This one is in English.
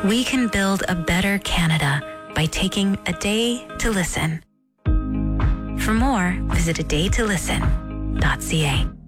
We can build a better Canada by taking a day to listen. For more, visit adaytolisten.ca.